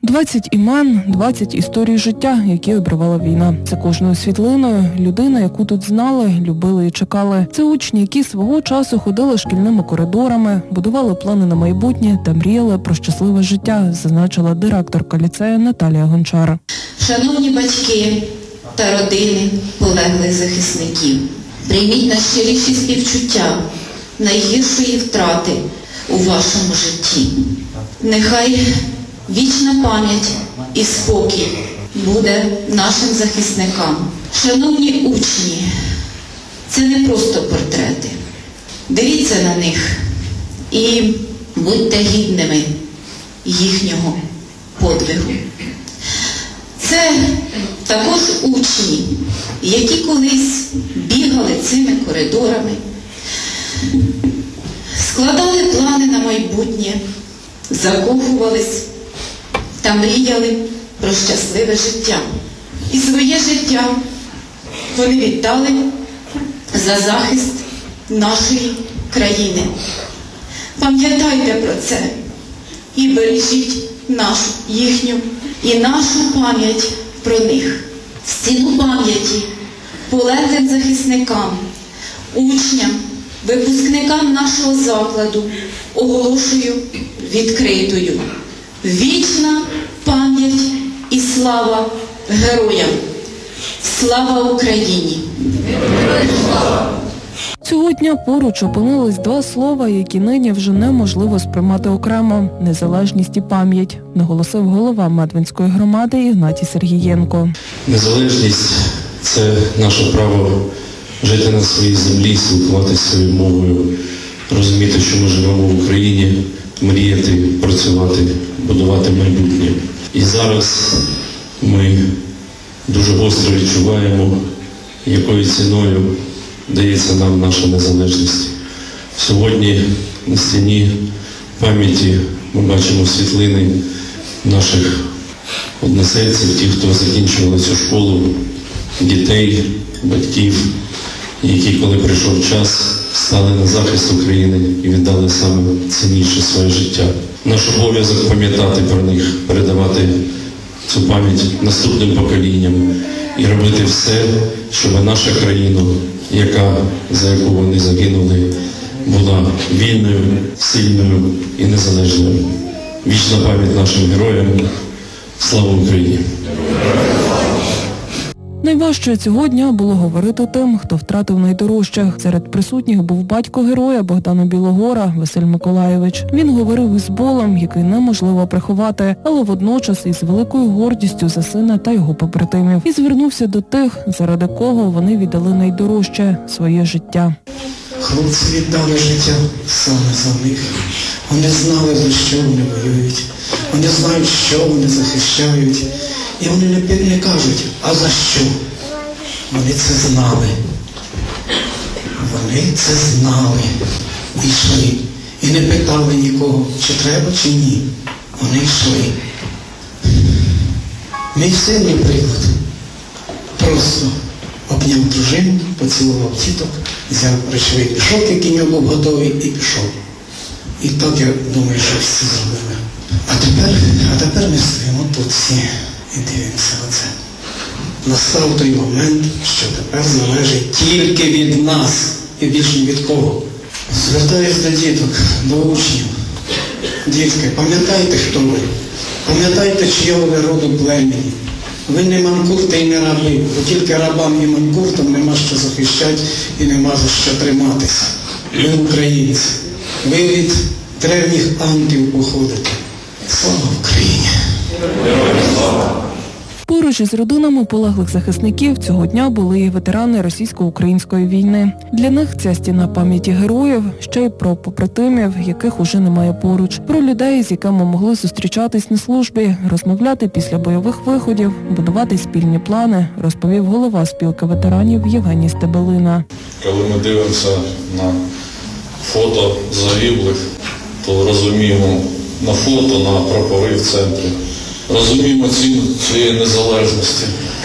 20 імен, 20 історій життя, які обривала війна. Це кожною світлиною людина, яку тут знали, любили і чекали. Це учні, які свого часу ходили шкільними коридорами, будували плани на майбутнє та мріяли про щасливе життя, зазначила директорка ліцею Наталія Гончар. Шановні батьки та родини полеглих захисників, прийміть найщиріші співчуття найгіршої втрати у вашому житті. Нехай вічна пам'ять і спокій буде нашим захисникам. Шановні учні, це не просто портрети. Дивіться на них і будьте гідними їхнього подвигу. Це також учні, які колись бігали цими коридорами, складали плани на майбутнє, закохувались та мріяли про щасливе життя. І своє життя вони віддали за захист нашої країни. Пам'ятайте про це і бережіть їхню і нашу пам'ять про них. Стіну пам'яті полеглим захисникам, учням, випускникам нашого закладу оголошую відкритою. Вічна пам'ять і слава героям! Слава Україні! Цього дня поруч опинились два слова, які нині вже неможливо сприймати окремо – незалежність і пам'ять, наголосив голова Медвинської громади Ігнатій Сергієнко. Незалежність – це наше право жити на своїй землі, спілкуватися своєю мовою, розуміти, що ми живемо в Україні, мріяти, працювати, будувати майбутнє. І зараз ми дуже гостро відчуваємо, якою ціною дається нам наша незалежність. Сьогодні на стіні пам'яті ми бачимо світлини наших односельців, тих, хто закінчували цю школу, дітей, батьків, які, коли прийшов час, стали на захист України і віддали саме цінніше своє життя. Наш обов'язок пам'ятати про них, передавати цю пам'ять наступним поколінням і робити все, щоб наша країна, за яку вони загинули, була вільною, сильною і незалежною. Вічна пам'ять нашим героям. Слава Україні! Найважче цього дня було говорити тим, хто втратив найдорожчих. Серед присутніх був батько героя Богдана Білогора Василь Миколайович. Він говорив із болем, який неможливо приховати, але водночас із великою гордістю за сина та його побратимів. І звернувся до тих, заради кого вони віддали найдорожче – своє життя. Хлопці віддали життя саме за них. Вони знали, за що вони воюють. Вони знають, що вони захищають. І вони не кажуть, а за що? Вони це знали. Вони це знали. І йшли. І не питали нікого, чи треба, чи ні. Вони йшли. Мій сильний приклад. Просто обняв дружину, поцілував тіток, взяв речовий пішов, який не був готовий, і пішов. І так, я думаю, що всі зробили. А тепер ми стоїмо тут всі. І дивимося оце. Настав той момент, що тепер залежить тільки від нас і більше ні від кого. Звертаюсь до діток, до учнів. Дітки, пам'ятайте, хто ви. Пам'ятайте, чийого ви роду племені. Ви не манкурти і не раби, бо тільки рабам і манкуртам нема що захищати і нема за що триматися. Ви українці. Ви від древніх антів походите. Слава Україні! Поруч із родинами полеглих захисників цього дня були і ветерани російсько-української війни. Для них ця стіна пам'яті героїв, ще й про побратимів, яких уже немає поруч, про людей, з якими могли зустрічатись на службі, розмовляти після бойових виходів, будувати спільні плани, розповів голова спілки ветеранів Євгеній Стебелина. Коли ми дивимося на фото загиблих, то розуміємо на фото, на прапори в центрі, розуміємо ціну цієї незалежності.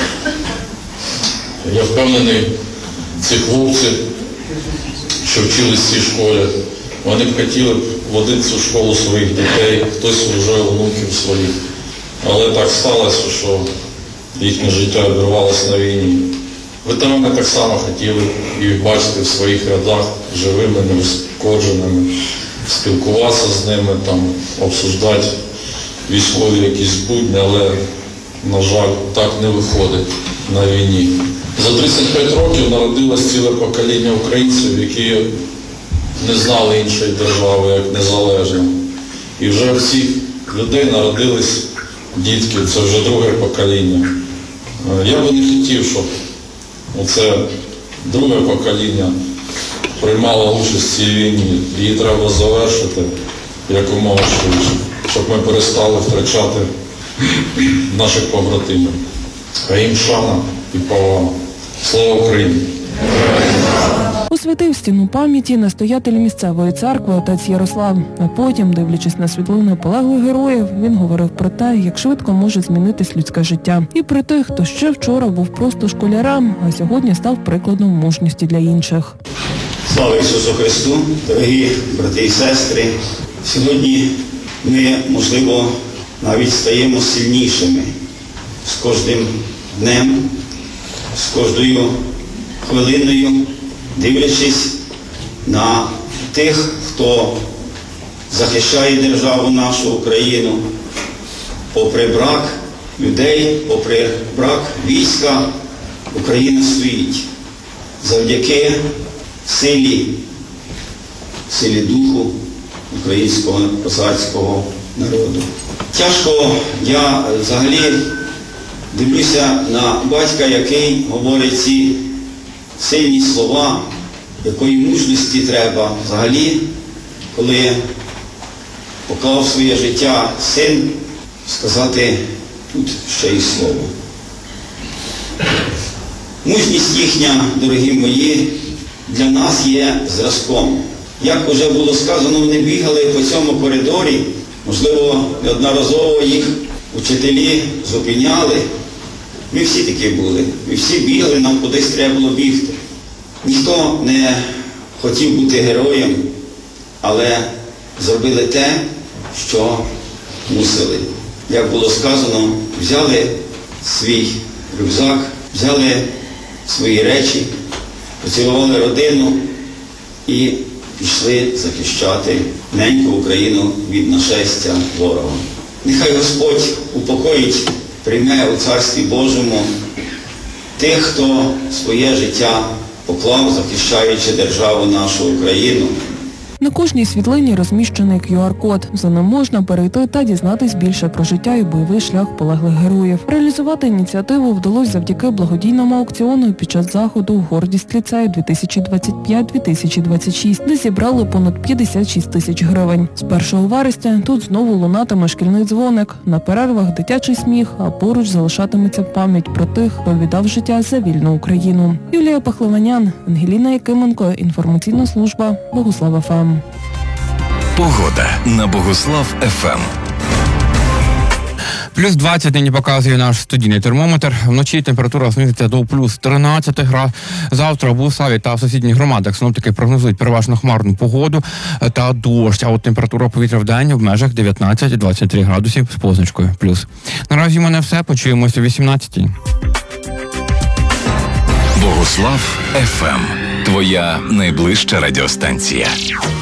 Я впевнений, ці хлопці, що вчились в цій школі, вони б хотіли б водити цю школу своїх дітей, хтось вже онуків своїх. Але так сталося, що їхнє життя обірвалося на війні. Ветерани так само хотіли їх бачити в своїх рядах живими, неушкодженими, спілкуватися з ними, обсуждати військові якісь будні, але, на жаль, так не виходить на війні. За 35 років народилось ціле покоління українців, які не знали іншої держави, як незалежно. І вже в цих людей народились дітки, це вже друге покоління. Я би не хотів, щоб оце друге покоління приймало участь в цій війні. Її треба завершити якомога швидше, щоб ми перестали втрачати наших побратимів. А їм шана і повага. Слава Україні! Освятив стіну пам'яті настоятель місцевої церкви отець Ярослав. А потім, дивлячись на світлини полеглих героїв, він говорив про те, як швидко може змінитись людське життя. І про тих, хто ще вчора був просто школярем, а сьогодні став прикладом мужності для інших. Слава Ісусу Христу, дорогі брати і сестри! Сьогодні ми, можливо, навіть стаємо сильнішими з кожним днем, з кожною хвилиною, дивлячись на тих, хто захищає державу нашу Україну, попри брак людей, попри брак війська, Україна стоїть. Завдяки силі духу українського козацького народу. Тяжко, я взагалі дивлюся на батька, який говорить ці сильні слова, якої мужності треба взагалі, коли поклав своє життя син, сказати тут ще й слово. Мужність їхня, дорогі мої, для нас є зразком. Як вже було сказано, вони бігали по цьому коридорі, можливо, неодноразово їх учителі зупиняли. Ми всі такі були, ми всі бігали, нам кудись треба було бігти. Ніхто не хотів бути героєм, але зробили те, що мусили. Як було сказано, взяли свій рюкзак, взяли свої речі, поцілували родину і пішли захищати неньку Україну від нашестя ворога. Нехай Господь упокоїть, прийме у Царстві Божому тих, хто своє життя поклав, захищаючи державу нашу Україну. На кожній світлині розміщений QR-код. За ним можна перейти та дізнатись більше про життя і бойовий шлях полеглих героїв. Реалізувати ініціативу вдалося завдяки благодійному аукціону під час заходу «Гордість ліцею 2025-2026», де зібрали понад 56 тисяч гривень. З 1 вересня тут знову лунатиме шкільний дзвоник. На перервах дитячий сміх, а поруч залишатиметься пам'ять про тих, хто віддав життя за вільну Україну. Юлія Пахливанян, Ангеліна Якименко, інформаційна служба Богослав ФМ. Погода на Богослав ФМ. Плюс 20 нині показує наш студійний термометр. Вночі температура знизиться до плюс 13 градусів. Завтра в Богославі та в сусідніх громадах синоптики прогнозують переважно хмарну погоду та дощ. А от температура повітря в день в межах 19-23 градусів з позначкою плюс. Наразі в мене все. Почуємося о 18-й. Богослав ФМ. Твоя найближча радіостанція.